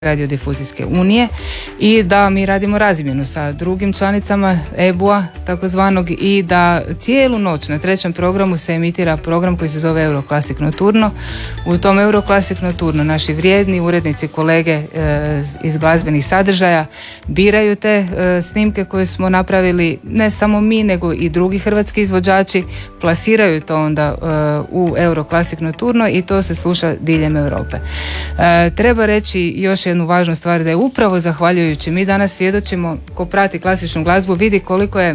radiodifuzijske unije i da mi radimo razmjenu sa drugim članicama EBU-a takozvanog i da cijelu noć na 3. programu se emitira program koji se zove Euroclassic Nocturno. U tom Euroclassic Nocturno naši vrijedni urednici, kolege iz glazbenih sadržaja biraju te snimke koje smo napravili, ne samo mi nego i drugi hrvatski izvođači, plasiraju to onda u Euroclassic Nocturno i to se sluša diljem Europe. Treba reći još jednu važnu stvar, da je upravo zahvaljujući, mi danas svjedočimo, ko prati klasičnu glazbu vidi koliko je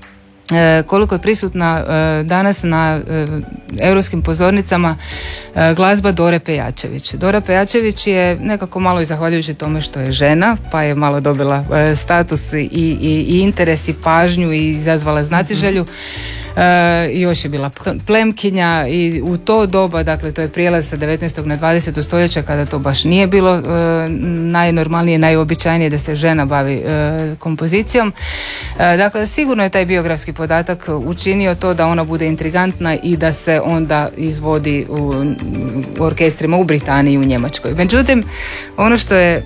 prisutna danas na europskim pozornicama glazba Dore Pejačević. Dora Pejačević je nekako malo i zahvaljujući tome što je žena, pa je malo dobila status i interes i pažnju i izazvala znatiželju. Još je bila plemkinja i u to doba, dakle to je prijelaz sa 19. na 20. stoljeća kada to baš nije bilo najnormalnije, najobičajnije da se žena bavi kompozicijom. Dakle, sigurno je taj biografski podatak učinio to da ona bude intrigantna i da se onda izvodi u orkestrima u Britaniji i u Njemačkoj. Međutim, ono što je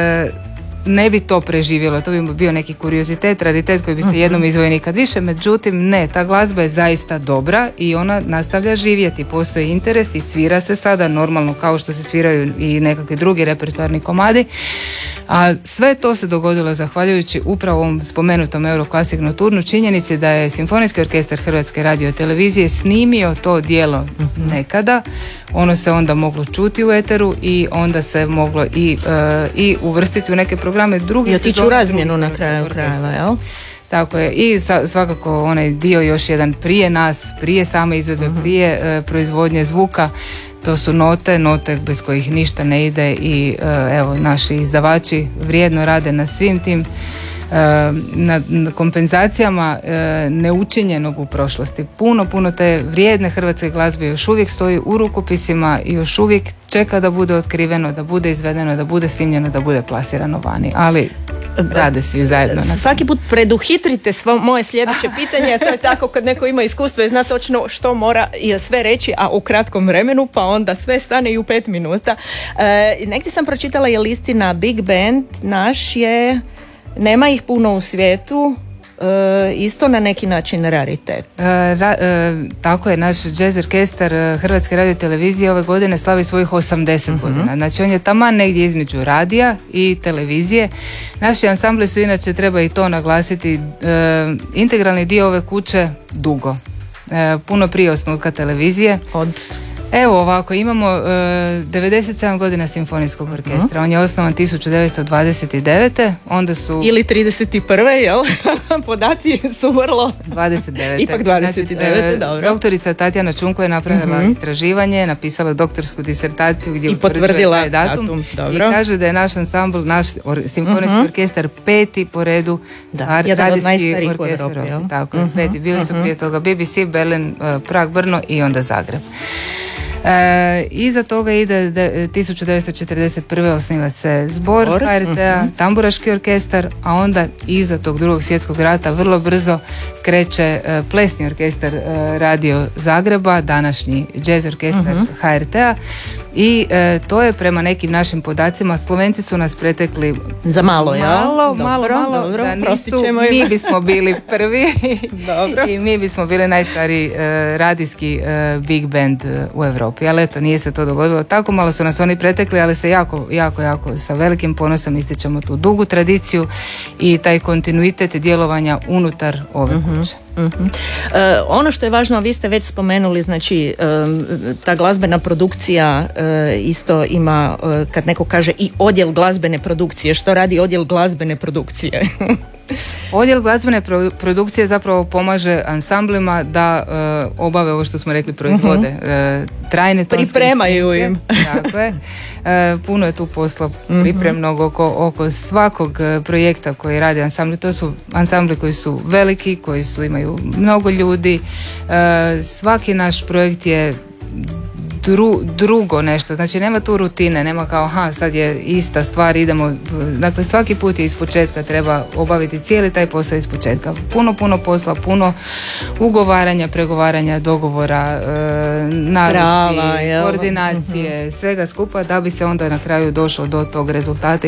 ne bi to preživjelo, to bi bio neki kuriozitet, raritet koji bi se jednom izvojio nikad više, međutim ne, ta glazba je zaista dobra i ona nastavlja živjeti, postoji interes i svira se sada normalno kao što se sviraju i nekakvi drugi repertoarni komadi, a sve to se dogodilo zahvaljujući upravo ovom spomenutom Euroclassic Nocturnu, činjenici da je Simfonijski orkestar Hrvatske radiotelevizije snimio to djelo nekada, ono se onda moglo čuti u eteru i onda se moglo i uvrstiti u neke programe drugi. I otići u razmjenu na kraju krajeva, jel? Tako je, i svakako onaj dio još jedan prije nas, prije same izvedbe, prije proizvodnje zvuka, to su note bez kojih ništa ne ide i evo naši izdavači vrijedno rade na svim tim na kompenzacijama neučinjenog u prošlosti. Puno te vrijedne hrvatske glazbe još uvijek stoji u rukopisima i još uvijek čeka da bude otkriveno, da bude izvedeno, da bude snimljeno, da bude plasirano vani, ali rade svi zajedno. Svaki put preduhitrite moje sljedeće pitanje, to je tako kad neko ima iskustvo i zna točno što mora sve reći, a u kratkom vremenu, pa onda sve stane i u 5 minuta. Negdje sam pročitala, je listina Big Band naš je, nema ih puno u svijetu, isto na neki način raritet. Tako je, naš jazz orkestar Hrvatske radiotelevizije ove godine slavi svojih 80 godina. Znači on je taman negdje između radija i televizije. Naši ansambli su inače, treba i to naglasiti, integralni dio ove kuće dugo. Puno prije osnutka televizije. Evo ovako, imamo 97 godina simfonijskog orkestra. On je osnovan 1929. Onda su... Ili 31. jel? Podaci su vrlo... 29. Ipak 29. Znači, dobro. Doktorica Tatjana Čunko je napravila istraživanje, napisala doktorsku disertaciju gdje potvrdila taj datum. I kaže da je naš ansambl, naš simfonijski orkestar 5. po redu radijski orkestar. Tako je, 5. Bili su prije toga BBC, Berlin, Prag, Brno i onda Zagreb. Iza toga ide 1941. osniva se zbor HRT-a, tamburaški orkestar, a onda iza tog Drugog svjetskog rata vrlo brzo kreće plesni orkestar Radio Zagreba, današnji jazz orkestar HRT-a i to je prema nekim našim podacima, Slovenci su nas pretekli za malo, malo, da nisu, mi bismo bili prvi i mi bismo bili najstariji radijski big band u Europi, ali eto, nije se to dogodilo tako, malo su nas oni pretekli, ali se jako sa velikim ponosom ističemo tu dugu tradiciju i taj kontinuitet djelovanja unutar ove kuće. Ono što je važno, vi ste već spomenuli, znači ta glazbena produkcija isto ima, kad neko kaže i odjel glazbene produkcije, što radi odjel glazbene produkcije? Odjel glazbene produkcije zapravo pomaže ansamblima da obave ovo što smo rekli, proizvode trajne tonske pripremaju im. Tako je. Puno je tu posla pripremnog oko svakog projekta koji radi ansambli. To su ansambli koji su veliki, koji imaju mnogo ljudi. Svaki naš projekt je drugo nešto, znači nema tu rutine, nema kao sad je ista stvar, idemo, dakle svaki put je ispočetka, treba obaviti cijeli taj posao ispočetka, puno posla, puno ugovaranja, pregovaranja, dogovora, narudžbi, koordinacije, svega skupa da bi se onda na kraju došlo do tog rezultata